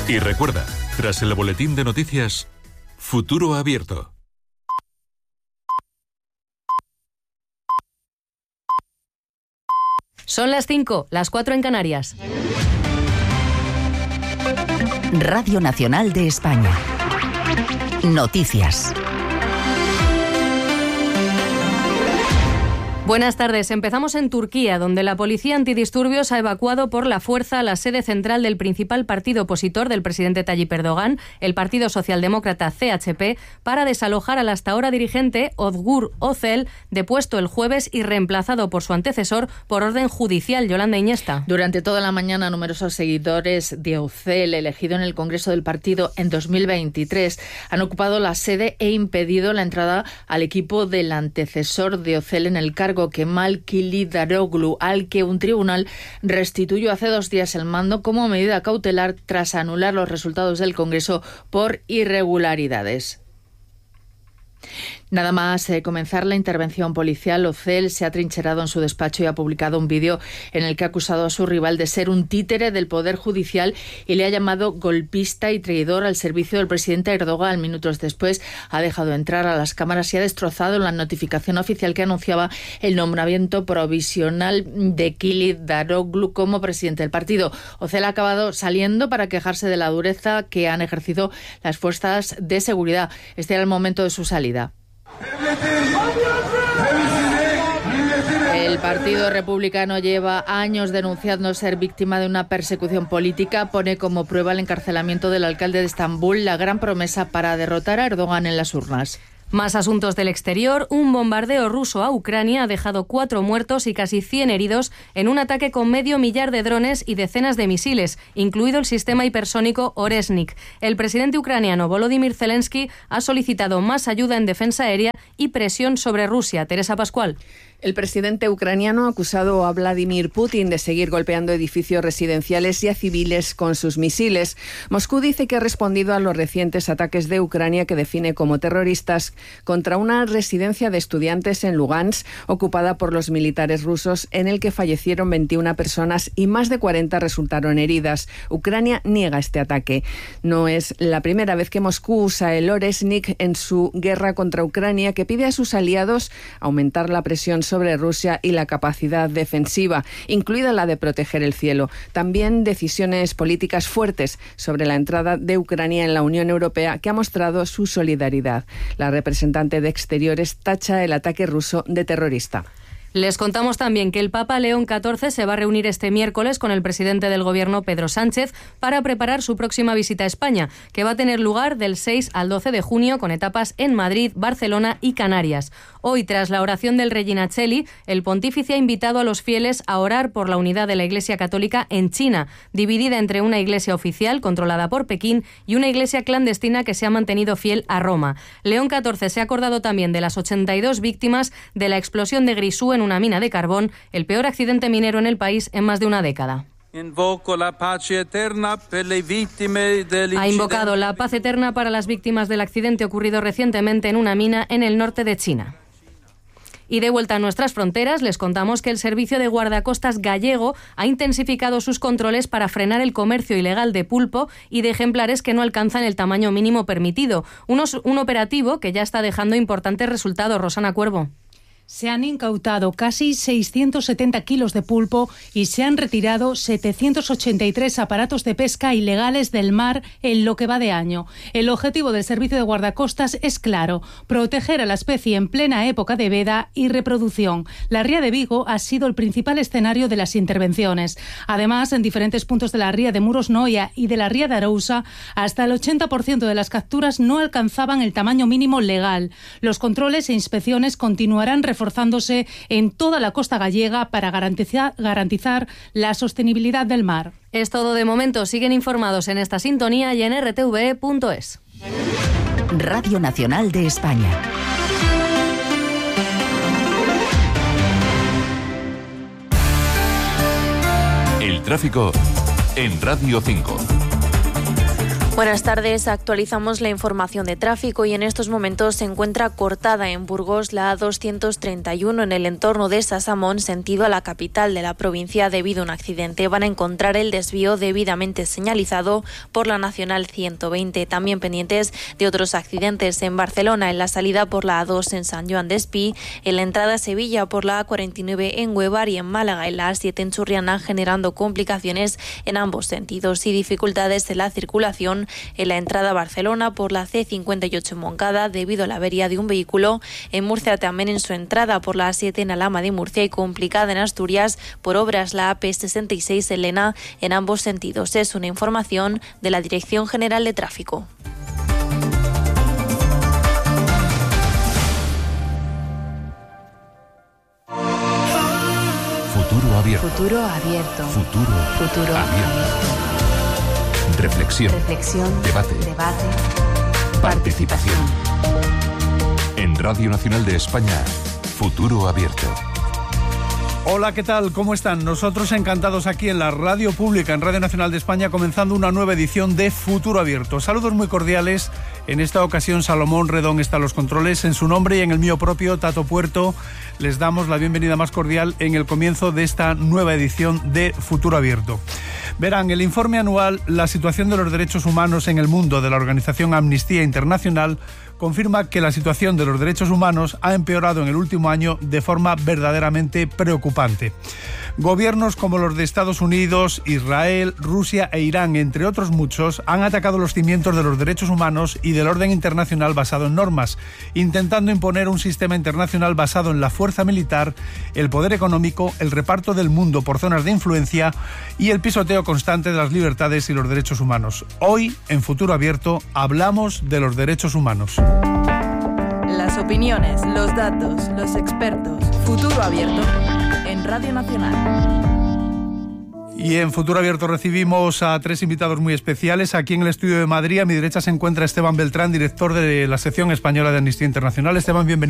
Y recuerda, tras el boletín de noticias, Futuro Abierto. Son las 5, las 4 en Canarias. Radio Nacional de España. Noticias. Buenas tardes. Empezamos en Turquía, donde la policía antidisturbios ha evacuado por la fuerza la sede central del principal partido opositor del presidente Tayyip Erdogan, el Partido Socialdemócrata CHP, para desalojar al hasta ahora dirigente Özgür Özel, depuesto el jueves y reemplazado por su antecesor por orden judicial. Yolanda Iñesta. Durante toda la mañana, numerosos seguidores de Özel, elegido en el Congreso del partido en 2023, han ocupado la sede e impedido la entrada al equipo del antecesor de Özel en el cargo, Kemal Kılıçdaroğlu, al que un tribunal restituyó hace 2 días el mando como medida cautelar tras anular los resultados del Congreso por irregularidades. Nada más comenzar la intervención policial, Özel se ha trincherado en su despacho y ha publicado un vídeo en el que ha acusado a su rival de ser un títere del Poder Judicial y le ha llamado golpista y traidor al servicio del presidente Erdogan. Minutos después ha dejado entrar a las cámaras y ha destrozado la notificación oficial que anunciaba el nombramiento provisional de Kılıçdaroğlu como presidente del partido. Özel ha acabado saliendo para quejarse de la dureza que han ejercido las fuerzas de seguridad. Este era el momento de su salida. El Partido Republicano lleva años denunciando ser víctima de una persecución política. Pone como prueba el encarcelamiento del alcalde de Estambul, la gran promesa para derrotar a Erdogan en las urnas. Más asuntos del exterior. Un bombardeo ruso a Ucrania ha dejado 4 muertos y casi 100 heridos en un ataque con 500 de drones y decenas de misiles, incluido el sistema hipersónico Oresnik. El presidente ucraniano Volodymyr Zelensky ha solicitado más ayuda en defensa aérea y presión sobre Rusia. Teresa Pascual. El presidente ucraniano ha acusado a Vladimir Putin de seguir golpeando edificios residenciales y a civiles con sus misiles. Moscú dice que ha respondido a los recientes ataques de Ucrania, que define como terroristas, contra una residencia de estudiantes en Lugansk, ocupada por los militares rusos, en el que fallecieron 21 personas y más de 40 resultaron heridas. Ucrania niega este ataque. No es la primera vez que Moscú usa el Oresnik en su guerra contra Ucrania, que pide a sus aliados aumentar la presión sobre Rusia y la capacidad defensiva, incluida la de proteger el cielo. También decisiones políticas fuertes sobre la entrada de Ucrania en la Unión Europea, que ha mostrado su solidaridad. La representante de Exteriores tacha el ataque ruso de terrorista. Les contamos también que el Papa León XIV se va a reunir este miércoles con el presidente del Gobierno, Pedro Sánchez, para preparar su próxima visita a España, que va a tener lugar del 6 al 12 de junio, con etapas en Madrid, Barcelona y Canarias. Hoy, tras la oración del Regina Coeli, el pontífice ha invitado a los fieles a orar por la unidad de la Iglesia Católica en China, dividida entre una iglesia oficial, controlada por Pekín, y una iglesia clandestina que se ha mantenido fiel a Roma. León XIV se ha acordado también de las 82 víctimas de la explosión de Grisú en una mina de carbón, el peor accidente minero en el país en más de una década. Ha invocado la paz eterna para las víctimas del accidente ocurrido recientemente en una mina en el norte de China. Y de vuelta a nuestras fronteras, les contamos que el Servicio de Guardacostas gallego ha intensificado sus controles para frenar el comercio ilegal de pulpo y de ejemplares que no alcanzan el tamaño mínimo permitido. Un operativo que ya está dejando importantes resultados. Rosana Cuervo. Se han incautado casi 670 kilos de pulpo y se han retirado 783 aparatos de pesca ilegales del mar en lo que va de año. El objetivo del Servicio de Guardacostas es claro: proteger a la especie en plena época de veda y reproducción. La ría de Vigo ha sido el principal escenario de las intervenciones. Además, en diferentes puntos de la ría de Muros Noia y de la ría de Arousa, hasta el 80% de las capturas no alcanzaban el tamaño mínimo legal. Los controles e inspecciones continuarán reforzándose en toda la costa gallega para garantizar la sostenibilidad del mar. Es todo de momento. Siguen informados en esta sintonía y en rtve.es. Radio Nacional de España. El tráfico en Radio 5. Buenas tardes, actualizamos la información de tráfico y en estos momentos se encuentra cortada en Burgos la A231 en el entorno de Sasamón, sentido a la capital de la provincia debido a un accidente. Van a encontrar el desvío debidamente señalizado por la Nacional 120. También pendientes de otros accidentes en Barcelona, en la salida por la A2 en San Joan d'Espí, en la entrada a Sevilla por la A49 en Huevar y en Málaga en la A7 en Churriana, generando complicaciones en ambos sentidos y dificultades en la circulación en la entrada a Barcelona por la C58 en Moncada debido a la avería de un vehículo. En Murcia también en su entrada por la A7 en Alhama de Murcia y complicada en Asturias por obras la AP66 en Lena en ambos sentidos. Es una información de la Dirección General de Tráfico. Futuro abierto. Futuro abierto. Futuro abierto. Reflexión. Debate. Participación. En Radio Nacional de España, Futuro Abierto. Hola, ¿qué tal? ¿Cómo están? Nosotros encantados aquí en la radio pública, en Radio Nacional de España, comenzando una nueva edición de Futuro Abierto. Saludos muy cordiales. En esta ocasión Salomón Redón está a los controles. En su nombre y en el mío propio, Tato Puerto, les damos la bienvenida más cordial en el comienzo de esta nueva edición de Futuro Abierto. Verán, el informe anual La situación de los derechos humanos en el mundo de la organización Amnistía Internacional confirma que la situación de los derechos humanos ha empeorado en el último año de forma verdaderamente preocupante. Gobiernos como los de Estados Unidos, Israel, Rusia e Irán, entre otros muchos, han atacado los cimientos de los derechos humanos y del orden internacional basado en normas, intentando imponer un sistema internacional basado en la fuerza militar, el poder económico, el reparto del mundo por zonas de influencia y el pisoteo constante de las libertades y los derechos humanos. Hoy, en Futuro Abierto, hablamos de los derechos humanos. Las opiniones, los datos, los expertos. Futuro Abierto en Radio Nacional. Y en Futuro Abierto recibimos a tres invitados muy especiales. Aquí en el estudio de Madrid, a mi derecha se encuentra Esteban Beltrán, director de la sección española de Amnistía Internacional. Esteban, bienvenido.